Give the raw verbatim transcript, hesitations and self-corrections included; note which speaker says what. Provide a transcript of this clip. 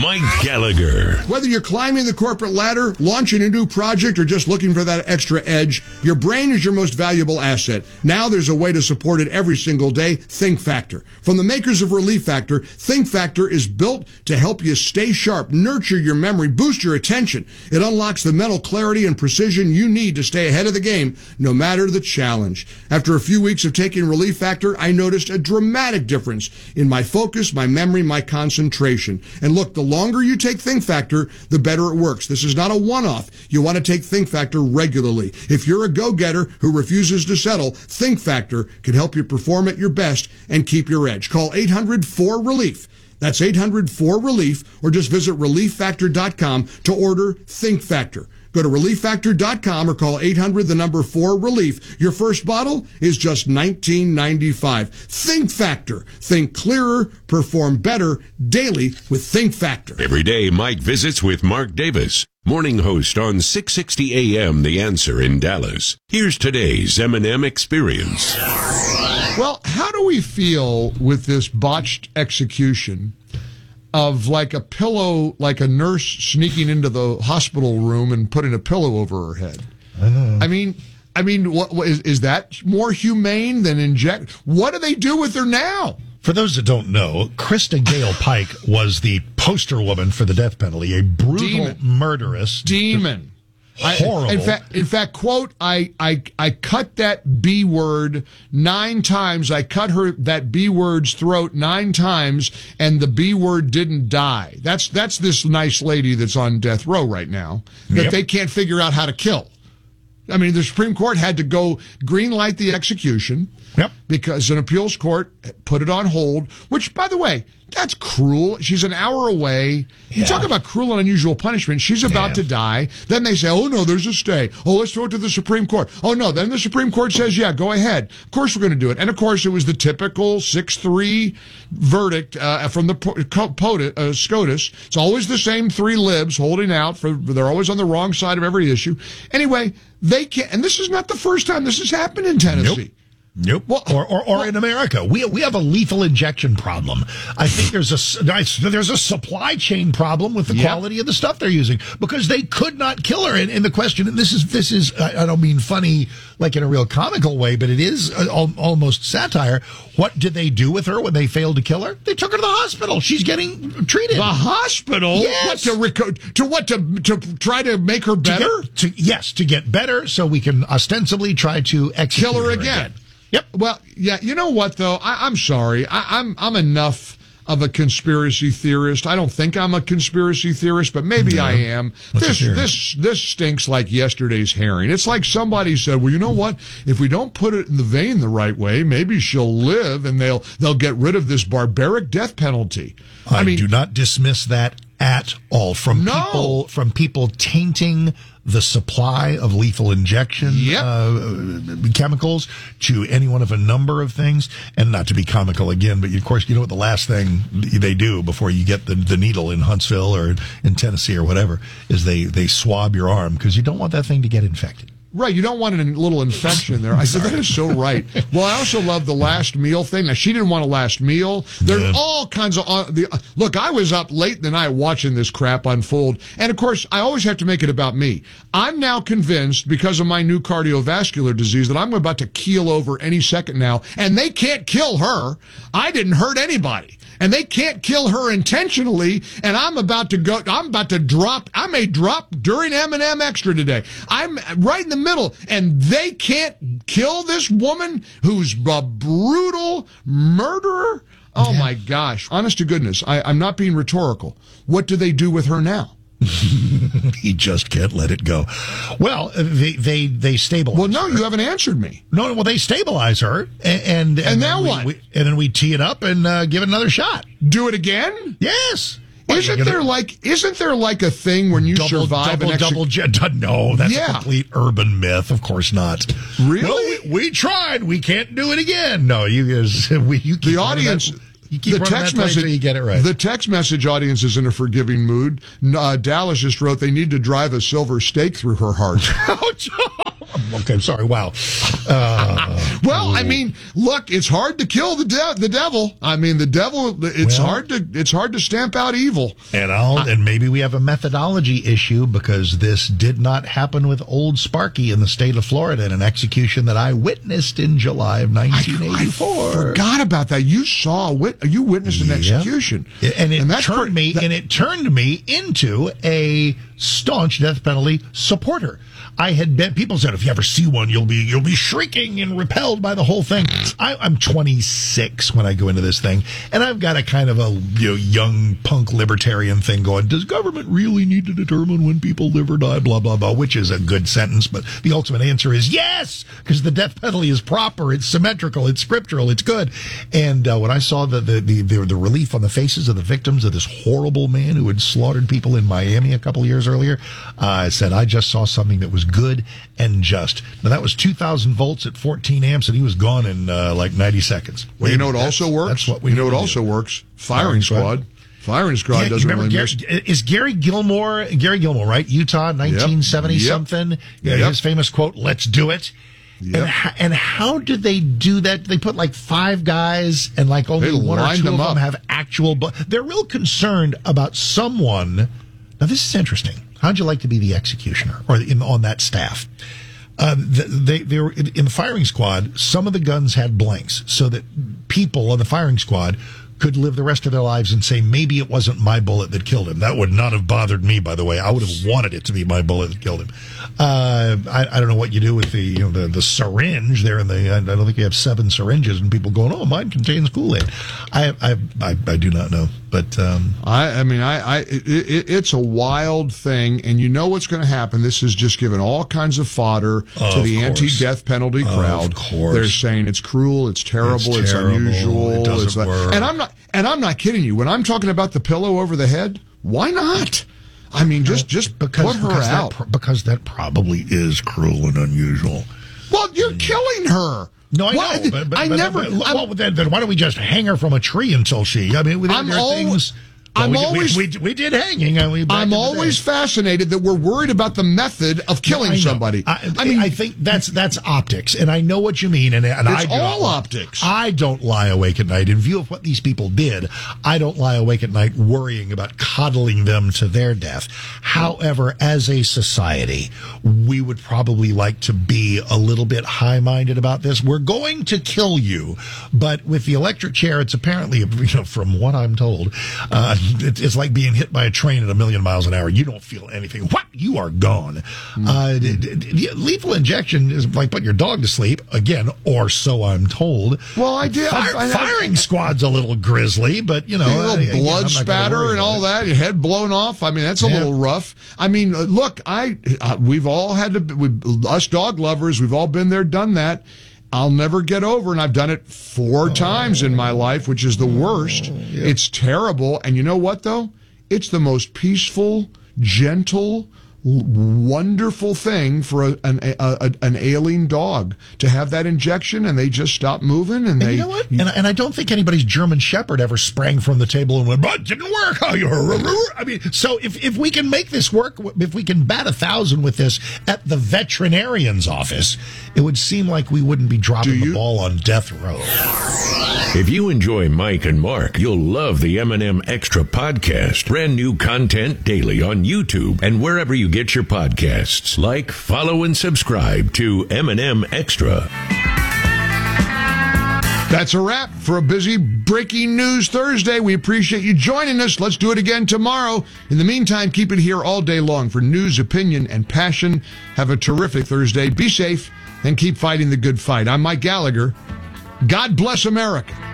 Speaker 1: Mike Gallagher.
Speaker 2: Whether you're climbing the corporate ladder, launching a new project, or just looking for that extra edge, your brain is your most valuable asset. Now there's a way to support it every single day. Think Factor. From the makers of Relief Factor, Think Factor is built to help you stay sharp, nurture your memory, boost your attention. It unlocks the mental clarity and precision you need to stay ahead of the game, no matter the challenge. After a few weeks of taking Relief Factor, I noticed a dramatic difference in my focus, my memory, my concentration. And look, the longer you take Think Factor, the better it works. This is not a one-off. You want to take Think Factor regularly. If you're a go-getter who refuses to settle, Think Factor can help you perform at your best and keep your edge. Call eight hundred four relief. That's eight hundred four relief, or just visit relief factor dot com to order Think Factor. Go to relief factor dot com or call eight hundred, the number four, relief. Your first bottle is just nineteen ninety-five. Think Factor. Think clearer, perform better daily with Think Factor.
Speaker 1: Every day, Mike visits with Mark Davis, morning host on six sixty A M The Answer in Dallas. Here's today's M and M Experience.
Speaker 2: Well, how do we feel with this botched execution of like a pillow, like a nurse sneaking into the hospital room and putting a pillow over her head? Uh, I mean, I mean, what, what is, is that more humane than inject? What do they do with her now?
Speaker 3: For those that don't know, Krista Gale Pike was the poster woman for the death penalty, a brutal
Speaker 2: Demon.
Speaker 3: murderess.
Speaker 2: Demon.
Speaker 3: Horrible.
Speaker 2: I, in fact, in fact, quote, I, I, I cut that B word nine times. I cut her, that B word's throat nine times, and the B word didn't die. That's, that's this nice lady that's on death row right now that
Speaker 3: Yep.
Speaker 2: they can't figure out how to kill. I mean, the Supreme Court had to go green light the execution.
Speaker 3: Yep.
Speaker 2: Because an appeals court put it on hold, which, by the way, that's cruel. She's an hour away. You
Speaker 3: Yeah.
Speaker 2: talk about cruel and unusual punishment. She's about
Speaker 3: Yeah.
Speaker 2: to die. Then they say, oh, no, there's a stay. Oh, let's throw it to the Supreme Court. Oh, no. Then the Supreme Court says, yeah, go ahead. Of course we're going to do it. And, of course, it was the typical six three verdict uh, from the po- POTUS, uh, SCOTUS. It's always the same three libs holding out. for. They're always on the wrong side of every issue. Anyway, they can't. And this is not the first time this has happened in Tennessee.
Speaker 3: Nope. Nope.
Speaker 2: Well,
Speaker 3: or or, or
Speaker 2: well,
Speaker 3: in America, we we have a lethal injection problem. I think there's a there's a supply chain problem with the
Speaker 2: Yep.
Speaker 3: quality of the stuff they're using, because they could not kill her. And, and the question, and this is this is I don't mean funny like in a real comical way, but it is al- almost satire. What did they do with her when they failed to kill her? They took her to the hospital. She's getting treated.
Speaker 2: the hospital?
Speaker 3: Yes.
Speaker 2: What, to, reco- to what? To, to try to make her better?
Speaker 3: To get, to, yes, to get better, so we can ostensibly try to execute
Speaker 2: Kill her
Speaker 3: her
Speaker 2: again.
Speaker 3: again. Yep.
Speaker 2: Well, yeah, you know what, though? I, I'm sorry. I, I'm I'm enough of a conspiracy theorist. I don't think I'm a conspiracy theorist, but maybe
Speaker 3: No.
Speaker 2: I am.
Speaker 3: What's
Speaker 2: This
Speaker 3: your theory?
Speaker 2: this this stinks like yesterday's herring. It's like somebody said, well, you know what? If we don't put it in the vein the right way, maybe she'll live and they'll they'll get rid of this barbaric death penalty.
Speaker 3: I,
Speaker 2: I mean,
Speaker 3: do not dismiss that at all. From
Speaker 2: No.
Speaker 3: people, from people tainting the supply of lethal injection
Speaker 2: Yep.
Speaker 3: uh, chemicals to any one of a number of things, and not to be comical again, but of course, you know what the last thing they do before you get the, the needle in Huntsville or in Tennessee or whatever is they, they swab your arm, because you don't want that thing to get infected.
Speaker 2: Right, you don't want a little infection there. I said, that is so right. Well, I also love the last meal thing. Now, she didn't want a last meal. There's
Speaker 3: Yeah.
Speaker 2: all kinds of... Uh, the, uh, look, I was up late in the night watching this crap unfold. And, of course, I always have to make it about me. I'm now convinced, because of my new cardiovascular disease, that I'm about to keel over any second now. And they can't kill her. I didn't hurt anybody. And they can't kill her intentionally, and I'm about to go, I'm about to drop, I may drop during M and M Extra today. I'm right in the middle, and they can't kill this woman who's a brutal murderer? Oh,
Speaker 3: Yeah.
Speaker 2: my gosh. Honest to goodness, I, I'm not being rhetorical. What do they do with her now?
Speaker 3: He just can't let it go. Well, they they they stabilize.
Speaker 2: Well, no,
Speaker 3: her.
Speaker 2: you haven't answered me.
Speaker 3: No, well, they stabilize her, and and,
Speaker 2: And now
Speaker 3: then we,
Speaker 2: what?
Speaker 3: we- and then we tee it up and uh, give it another shot.
Speaker 2: Do it again?
Speaker 3: Yes. What,
Speaker 2: Isn't
Speaker 3: you're gonna-
Speaker 2: there like, isn't there like a thing when you
Speaker 3: double,
Speaker 2: survive
Speaker 3: double,
Speaker 2: an exec-
Speaker 3: double, jet? No, that's
Speaker 2: Yeah.
Speaker 3: a complete urban myth. Of course not.
Speaker 2: Really?
Speaker 3: Well, we, we tried. We can't do it again. No, you guys. We, you keep
Speaker 2: The
Speaker 3: running
Speaker 2: audience,
Speaker 3: That, you keep
Speaker 2: the
Speaker 3: running
Speaker 2: text
Speaker 3: that play
Speaker 2: message,
Speaker 3: until you get it right.
Speaker 2: The text message audience is in a forgiving mood. Uh, Dallas just wrote they need to drive a silver stake through her heart.
Speaker 3: oh Okay, sorry. Wow. Uh,
Speaker 2: well, I mean, look, it's hard to kill the de- the devil. I mean, the devil. It's
Speaker 3: well,
Speaker 2: hard to it's hard to stamp out evil.
Speaker 3: And I'll, uh, and maybe we have a methodology issue because this did not happen with Old Sparky in the state of Florida in an execution that I witnessed in July of nineteen eighty-four.
Speaker 2: I, I forgot about that. You saw wit- you witnessed an
Speaker 3: yep.
Speaker 2: execution,
Speaker 3: and it
Speaker 2: and that's
Speaker 3: turned me
Speaker 2: that,
Speaker 3: and it turned me into a staunch death penalty supporter. I had been, people said, if you ever see one, you'll be you'll be shrieking and repelled by the whole thing. I, I'm twenty-six when I go into this thing, and I've got a kind of a you know, young punk libertarian thing going, does government really need to determine when people live or die, blah, blah, blah, which is a good sentence, but the ultimate answer is yes, because the death penalty is proper, it's symmetrical, it's scriptural, it's good. And uh, when I saw the, the, the, the, the relief on the faces of the victims of this horrible man who had slaughtered people in Miami a couple of years earlier, uh, I said, I just saw something that was good and just. Now, that was two thousand volts at fourteen amps, and he was gone in uh, like ninety seconds.
Speaker 2: Well, you know what also works?
Speaker 3: That's what we
Speaker 2: you know what
Speaker 3: do.
Speaker 2: also works? Firing, Firing Squad. Squad. Firing Squad
Speaker 3: yeah,
Speaker 2: doesn't
Speaker 3: remember
Speaker 2: really
Speaker 3: Gary,
Speaker 2: miss.
Speaker 3: Is Gary Gilmore, Gary Gilmore, right? Utah, nineteen seventy
Speaker 2: Yep.
Speaker 3: something.
Speaker 2: Yep.
Speaker 3: Yeah,
Speaker 2: Yep.
Speaker 3: His famous quote, let's do it.
Speaker 2: Yep.
Speaker 3: And, how, and how did they do that? They put like five guys and like only
Speaker 2: They
Speaker 3: one or
Speaker 2: lined
Speaker 3: two
Speaker 2: them
Speaker 3: of them
Speaker 2: up.
Speaker 3: have actual, but they're real concerned about someone. Now, this is interesting. How'd you like to be the executioner or in, on that staff? Uh, they, they were in, in the firing squad. Some of the guns had blanks so that people on the firing squad could live the rest of their lives and say, maybe it wasn't my bullet that killed him. That would not have bothered me, by the way. I would have wanted it to be my bullet that killed him. Uh, I, I don't know what you do with the, you know, the, the syringe there in the, I don't think you have seven syringes and people going, oh, mine contains Kool-Aid. I, I, I, I do not know, but, um,
Speaker 2: I, I mean, I, I, it, it's a wild thing, and you know what's going to happen. This is just given all kinds of fodder to the
Speaker 3: course.
Speaker 2: anti-death penalty crowd.
Speaker 3: Of course.
Speaker 2: They're saying it's cruel, it's terrible, it's,
Speaker 3: It's terrible,
Speaker 2: unusual,
Speaker 3: it doesn't
Speaker 2: it's like,
Speaker 3: work.
Speaker 2: and I'm not, and I'm not kidding you. When I'm talking about the pillow over the head, why not? I mean, just just
Speaker 3: because,
Speaker 2: put her
Speaker 3: because
Speaker 2: out.
Speaker 3: That, because that probably is cruel and unusual.
Speaker 2: Well, you're killing her.
Speaker 3: No, I
Speaker 2: Well,
Speaker 3: know. But, but,
Speaker 2: I
Speaker 3: but,
Speaker 2: never.
Speaker 3: But, well, then, then why don't we just hang her from a tree until she? I mean, there,
Speaker 2: I'm
Speaker 3: there are
Speaker 2: al-
Speaker 3: things. Well,
Speaker 2: I'm
Speaker 3: we, did-
Speaker 2: always-
Speaker 3: we, we, we did hanging. And we back in
Speaker 2: I'm
Speaker 3: the
Speaker 2: always
Speaker 3: day.
Speaker 2: fascinated that we're worried about the method of killing
Speaker 3: I know.
Speaker 2: somebody.
Speaker 3: I,
Speaker 2: I mean,
Speaker 3: I think that's that's optics, and I know what you mean. And, and
Speaker 2: It's
Speaker 3: I do
Speaker 2: all
Speaker 3: not,
Speaker 2: optics.
Speaker 3: I don't lie awake at night in view of what these people did. I don't lie awake at night worrying about coddling them to their death. However, as a society, we would probably like to be a little bit high-minded about this. We're going to kill you, but with the electric chair, it's apparently, you know, from what I'm told, uh, it, it's like being hit by a train at a million miles an hour. You don't feel anything. What? You are gone. Mm-hmm. Uh, d- d- d- lethal injection is like putting your dog to sleep, again, or so I'm told.
Speaker 2: Well, I did.
Speaker 3: Fire,
Speaker 2: I, I,
Speaker 3: firing squad's a little grisly, but, you know.
Speaker 2: a little
Speaker 3: again,
Speaker 2: blood
Speaker 3: I'm not gonna
Speaker 2: spatter
Speaker 3: worry
Speaker 2: and
Speaker 3: about
Speaker 2: all
Speaker 3: it.
Speaker 2: that, your head blown off. I mean, that's a
Speaker 3: Yeah.
Speaker 2: little rough. I mean, uh, look, I uh, we've all had to, we, us dog lovers, we've all been there, done that. I'll never get over, and I've done it four oh. times in my life, which is the worst. Oh, yeah. It's terrible, and you know what, though? It's the most peaceful, gentle, wonderful thing for a, an a, a, an ailing dog to have that injection, and they just stop moving. And,
Speaker 3: and
Speaker 2: they,
Speaker 3: you know what? And, and I don't think anybody's German Shepherd ever sprang from the table and went, "But it didn't work." I mean, so if if we can make this work, if we can bat a thousand with this at the veterinarian's office, it would seem like we wouldn't be dropping the ball on death row.
Speaker 1: If you enjoy Mike and Mark, you'll love the M and M Extra podcast. Brand new content daily on YouTube and wherever you get your podcasts. Like, follow, and subscribe to M and M Extra.
Speaker 2: That's a wrap for a busy Breaking News Thursday. We appreciate you joining us. Let's do it again tomorrow. In the meantime, keep it here all day long for news, opinion, and passion. Have a terrific Thursday. Be safe and keep fighting the good fight. I'm Mike Gallagher. God bless America.